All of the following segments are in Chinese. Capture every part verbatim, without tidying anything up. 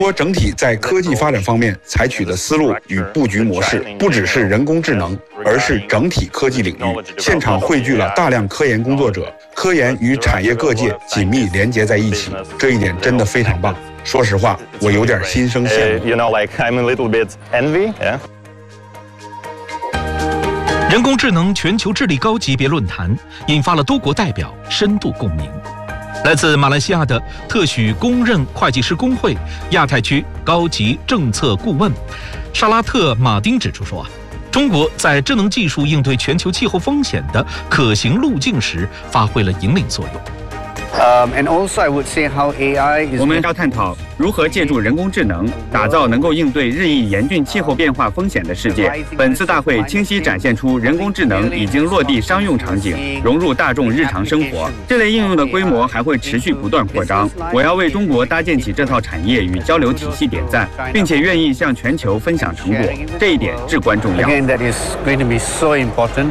中国整体在科技发展方面采取的思路与布局模式，不只是人工智能，而是整体科技领域。现场汇聚了大量科研工作者，科研与产业各界紧密连结在一起，这一点真的非常棒。说实话，我有点心生羡慕。 You know, like I'm a little bit envy, yeah. 人工智能全球治理高级别论坛引发了多国代表深度共鸣。来自马来西亚的特许公认会计师工会亚太区高级政策顾问沙拉特·马丁指出说啊，中国在智能技术应对全球气候风险的可行路径时发挥了引领作用。 Um, and also I would say how A I is... 我们要探讨如何借助人工智能打造能够应对日益严峻气候变化风险的世界。本次大会清晰展现出人工智能已经落地商用场景，融入大众日常生活。这类应用的规模还会持续不断扩张。我要为中国搭建起这套产业与交流体系点赞，并且愿意向全球分享成果，这一点至关重要。 Again, that is going to be so important.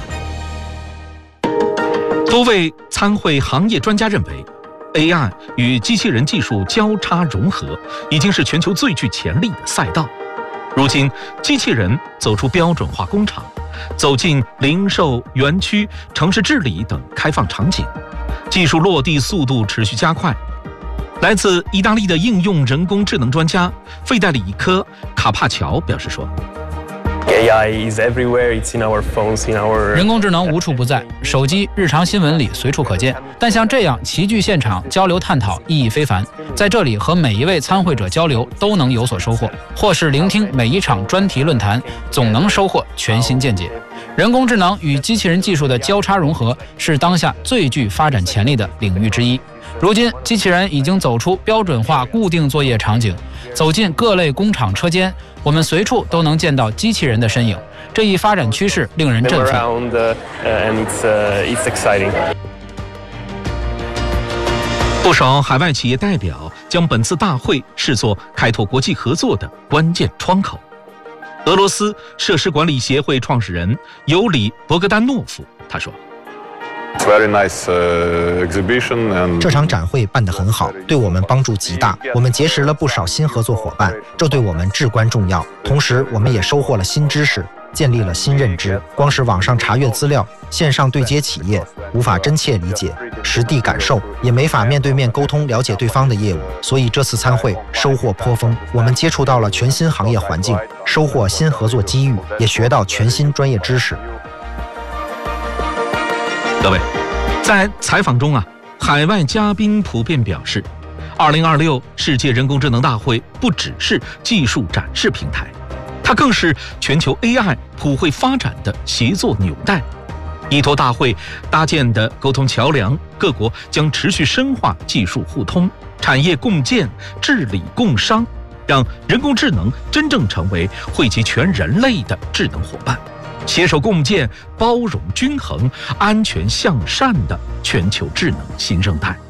多位参会行业专家认为 ，A I 与机器人技术交叉融合已经是全球最具潜力的赛道。如今，机器人走出标准化工厂，走进零售、园区、城市治理等开放场景，技术落地速度持续加快。来自意大利的应用人工智能专家费代里科·卡帕乔表示说。 A I is everywhere. It's in our phones, in our. 人工智能无处不在，手机、日常新闻里随处可见。但像这样齐聚现场交流探讨意义非凡，在这里和每一位参会者交流都能有所收获，或是聆听每一场专题论坛，总能收获全新见解。人工智能与机器人技术的交叉融合是当下最具发展潜力的领域之一。如今，机器人已经走出标准化固定作业场景，走进各类工厂车间，我们随处都能见到机器人的身影。这一发展趋势令人振奋。 不少海外企业代表将本次大会视作开拓国际合作的关键窗口。俄罗斯设施管理协会创始人尤里·博格丹诺夫他说。 这场展会办得很好，对我们帮助极大。我们结识了不少新合作伙伴，这对我们至关重要。同时，我们也收获了新知识，建立了新认知。光是网上查阅资料、线上对接企业，无法真切理解、实地感受，也没法面对面沟通了解对方的业务。所以这次参会收获颇丰，我们接触到了全新行业环境，收获新合作机遇，也学到全新专业知识。 各位，在采访中啊，海外嘉宾普遍表示，二零二六世界人工智能大会不只是技术展示平台，它更是全球 A I 普惠发展的协作纽带。依托大会搭建的沟通桥梁，各国将持续深化技术互通、产业共建、治理共商，让人工智能真正成为惠及全人类的智能伙伴。携手共建包容、均衡、安全向善的全球智能新生态。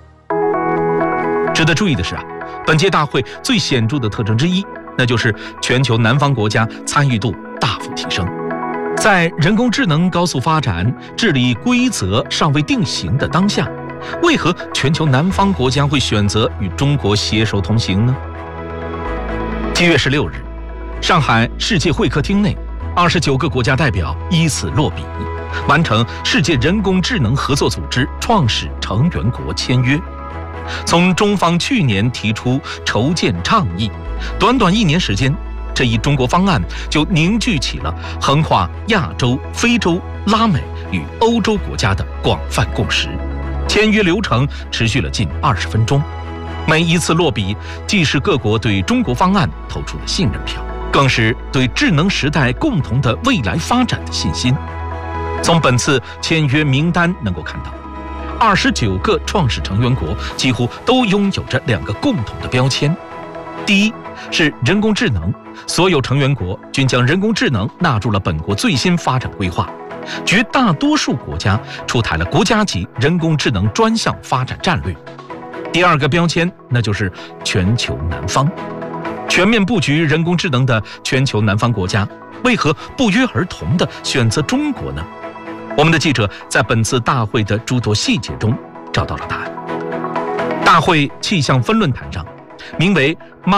值得注意的是啊，本届大会最显著的特征之一，那就是全球南方国家参与度大幅提升。在人工智能高速发展、治理规则尚未定型的当下，为何全球南方国家会选择与中国携手同行呢？七月十六日，上海世界会客厅内，二十九个国家代表依次落笔，完成世界人工智能合作组织创始成员国签约。从中方去年提出筹建倡议，短短一年时间，这一中国方案就凝聚起了横跨亚洲、非洲、拉美与欧洲国家的广泛共识。签约流程持续了近二十分钟，每一次落笔，既是各国对中国方案投出的信任票，更是对智能时代共同的未来发展的信心。从本次签约名单能够看到，二十九个创始成员国几乎都拥有着两个共同的标签。第一是人工智能，所有成员国均将人工智能纳入了本国最新发展规划，绝大多数国家出台了国家级人工智能专项发展战略。第二个标签，那就是全球南方。全面布局人工智能的全球南方国家，为何不约而同地选择中国呢？我们的记者在本次大会的诸多细节中找到了答案。大会气象分论坛上，名为